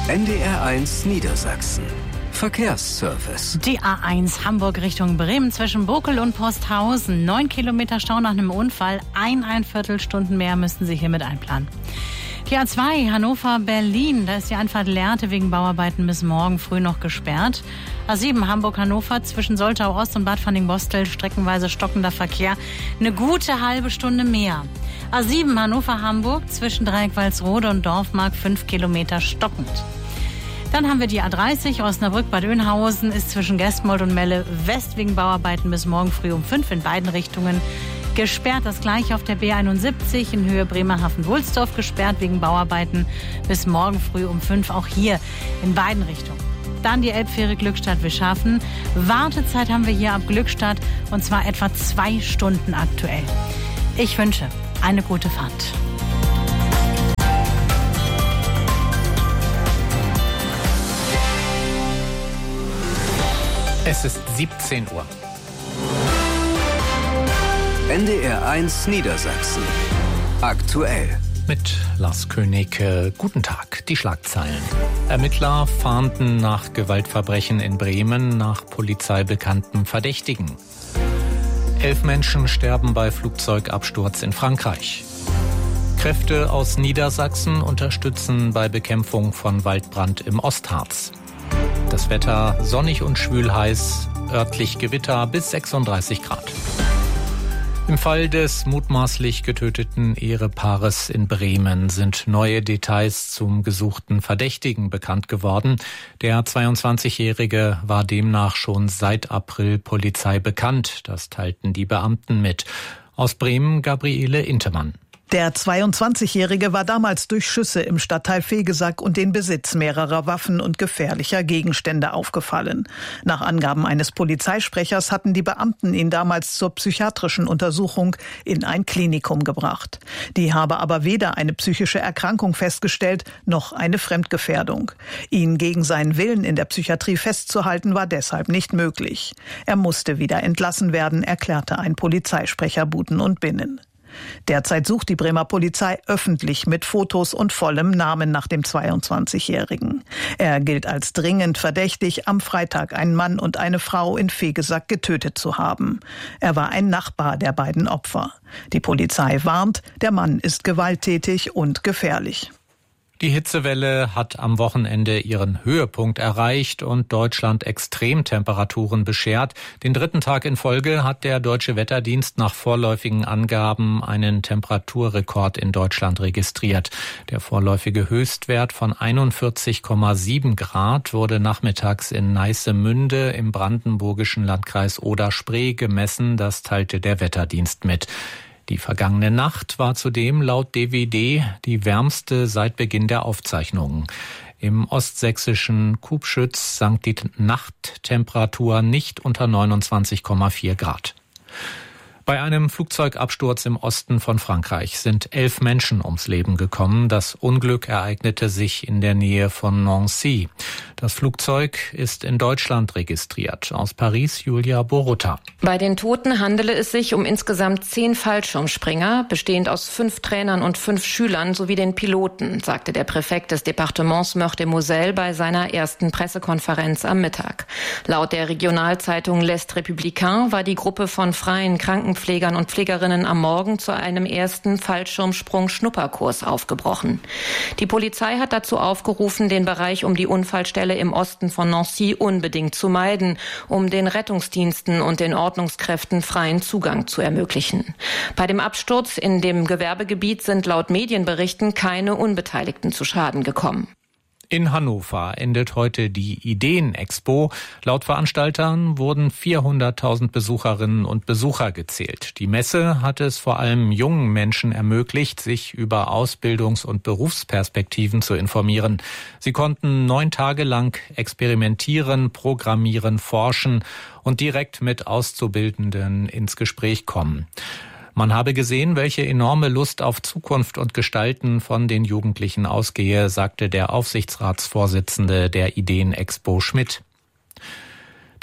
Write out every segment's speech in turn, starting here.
NDR1 Niedersachsen. Verkehrsservice. Die A1 Hamburg Richtung Bremen zwischen Bokel und Posthausen. 9 Kilometer Stau nach einem Unfall. 1,25 Stunden mehr müssten Sie hiermit einplanen. Die A2 Hannover-Berlin, da ist die Einfahrt Lehrte wegen Bauarbeiten bis morgen früh noch gesperrt. A7 Hamburg-Hannover zwischen Soltau-Ost und Bad Fanning-Bostel streckenweise stockender Verkehr. Eine gute halbe Stunde mehr. A7 Hannover-Hamburg zwischen Dreieck-Walsrode und Dorfmark 5 Kilometer stockend. Dann haben wir die A30 Osnabrück-Bad Oeynhausen ist zwischen Gestmold und Melle West wegen Bauarbeiten bis morgen früh um 5 in beiden Richtungen gesperrt. Das gleiche auf der B71 in Höhe Bremerhaven-Wulsdorf gesperrt wegen Bauarbeiten bis morgen früh um 5, auch hier in beiden Richtungen. Dann die Elbfähre Glückstadt-Wischhafen. Wartezeit haben wir hier ab Glückstadt und zwar etwa 2 Stunden aktuell. Ich wünsche eine gute Fahrt. Es ist 17 Uhr. NDR1 Niedersachsen. Aktuell. Mit Lars König. Guten Tag. Die Schlagzeilen. Ermittler fahnden nach Gewaltverbrechen in Bremen nach polizeibekanntem Verdächtigen. 11 Menschen sterben bei Flugzeugabsturz in Frankreich. Kräfte aus Niedersachsen unterstützen bei Bekämpfung von Waldbrand im Ostharz. Das Wetter sonnig und schwül heiß, örtlich Gewitter bis 36 Grad. Im Fall des mutmaßlich getöteten Ehepaares in Bremen sind neue Details zum gesuchten Verdächtigen bekannt geworden. Der 22-Jährige war demnach schon seit April Polizei bekannt. Das teilten die Beamten mit. Aus Bremen Gabriele Intemann. Der 22-Jährige war damals durch Schüsse im Stadtteil Vegesack und den Besitz mehrerer Waffen und gefährlicher Gegenstände aufgefallen. Nach Angaben eines Polizeisprechers hatten die Beamten ihn damals zur psychiatrischen Untersuchung in ein Klinikum gebracht. Die habe aber weder eine psychische Erkrankung festgestellt, noch eine Fremdgefährdung. Ihn gegen seinen Willen in der Psychiatrie festzuhalten, war deshalb nicht möglich. Er musste wieder entlassen werden, erklärte ein Polizeisprecher Buten und Binnen. Derzeit sucht die Bremer Polizei öffentlich mit Fotos und vollem Namen nach dem 22-Jährigen. Er gilt als dringend verdächtig, am Freitag einen Mann und eine Frau in Vegesack getötet zu haben. Er war ein Nachbar der beiden Opfer. Die Polizei warnt, der Mann ist gewalttätig und gefährlich. Die Hitzewelle hat am Wochenende ihren Höhepunkt erreicht und Deutschland Extremtemperaturen beschert. Den 3. Tag in Folge hat der Deutsche Wetterdienst nach vorläufigen Angaben einen Temperaturrekord in Deutschland registriert. Der vorläufige Höchstwert von 41,7 Grad wurde nachmittags in Neissemünde im brandenburgischen Landkreis Oder-Spree gemessen. Das teilte der Wetterdienst mit. Die vergangene Nacht war zudem laut DWD die wärmste seit Beginn der Aufzeichnungen. Im ostsächsischen Kubschütz sank die Nachttemperatur nicht unter 29,4 Grad. Bei einem Flugzeugabsturz im Osten von Frankreich sind 11 Menschen ums Leben gekommen. Das Unglück ereignete sich in der Nähe von Nancy. Das Flugzeug ist in Deutschland registriert. Aus Paris Julia Borutta. Bei den Toten handele es sich um insgesamt 10 Fallschirmspringer, bestehend aus 5 Trainern und 5 Schülern sowie den Piloten, sagte der Präfekt des Departements Meurthe-et-Moselle bei seiner ersten Pressekonferenz am Mittag. Laut der Regionalzeitung L'Est Républicain war die Gruppe von freien Krankenpflegern und Pflegerinnen am Morgen zu einem ersten Fallschirmsprung-Schnupperkurs aufgebrochen. Die Polizei hat dazu aufgerufen, den Bereich um die Unfallstelle im Osten von Nancy unbedingt zu meiden, um den Rettungsdiensten und den Ordnungskräften freien Zugang zu ermöglichen. Bei dem Absturz in dem Gewerbegebiet sind laut Medienberichten keine Unbeteiligten zu Schaden gekommen. In Hannover endet heute die Ideen-Expo. Laut Veranstaltern wurden 400.000 Besucherinnen und Besucher gezählt. Die Messe hat es vor allem jungen Menschen ermöglicht, sich über Ausbildungs- und Berufsperspektiven zu informieren. Sie konnten 9 Tage lang experimentieren, programmieren, forschen und direkt mit Auszubildenden ins Gespräch kommen. Man habe gesehen, welche enorme Lust auf Zukunft und Gestalten von den Jugendlichen ausgehe, sagte der Aufsichtsratsvorsitzende der Ideen-Expo Schmidt.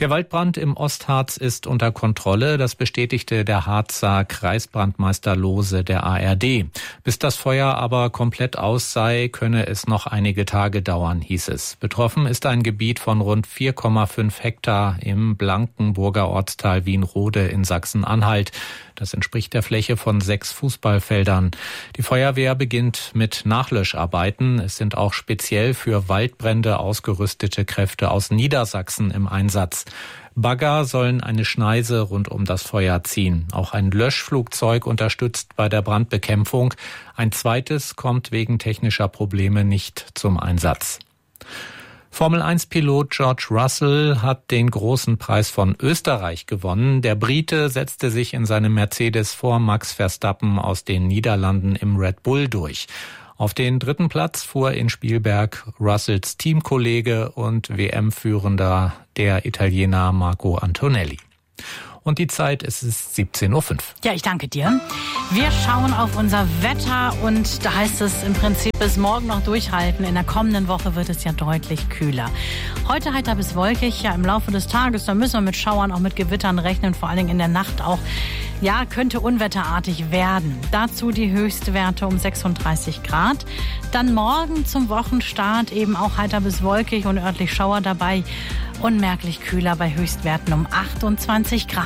Der Waldbrand im Ostharz ist unter Kontrolle. Das bestätigte der Harzer Kreisbrandmeister Lohse der ARD. Bis das Feuer aber komplett aus sei, könne es noch einige Tage dauern, hieß es. Betroffen ist ein Gebiet von rund 4,5 Hektar im Blankenburger Ortsteil Wienrode in Sachsen-Anhalt. Das entspricht der Fläche von 6 Fußballfeldern. Die Feuerwehr beginnt mit Nachlöscharbeiten. Es sind auch speziell für Waldbrände ausgerüstete Kräfte aus Niedersachsen im Einsatz. Bagger sollen eine Schneise rund um das Feuer ziehen. Auch ein Löschflugzeug unterstützt bei der Brandbekämpfung. Ein zweites kommt wegen technischer Probleme nicht zum Einsatz. Formel-1-Pilot George Russell hat den großen Preis von Österreich gewonnen. Der Brite setzte sich in seinem Mercedes vor Max Verstappen aus den Niederlanden im Red Bull durch. Auf den 3. Platz fuhr in Spielberg Russells Teamkollege und WM-Führender der Italiener Marco Antonelli. Und die Zeit ist 17:05 Uhr. Ja, ich danke dir. Wir schauen auf unser Wetter und da heißt es im Prinzip bis morgen noch durchhalten. In der kommenden Woche wird es ja deutlich kühler. Heute heiter bis wolkig, ja im Laufe des Tages, da müssen wir mit Schauern, auch mit Gewittern rechnen, vor allen Dingen in der Nacht auch. Ja, könnte unwetterartig werden. Dazu die Höchstwerte um 36 Grad. Dann morgen zum Wochenstart eben auch heiter bis wolkig und örtlich Schauer dabei. Unmerklich kühler bei Höchstwerten um 28 Grad.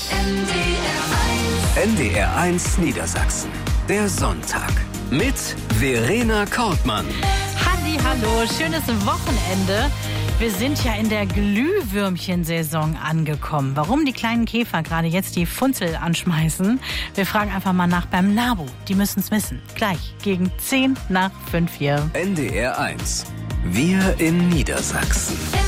NDR 1 Niedersachsen. Der Sonntag. Mit Verena Kortmann. Hallo, schönes Wochenende. Wir sind ja in der Glühwürmchensaison angekommen. Warum die kleinen Käfer gerade jetzt die Funzel anschmeißen? Wir fragen einfach mal nach beim NABU. Die müssen es wissen. Gleich gegen 5:10 hier. NDR 1. Wir in Niedersachsen.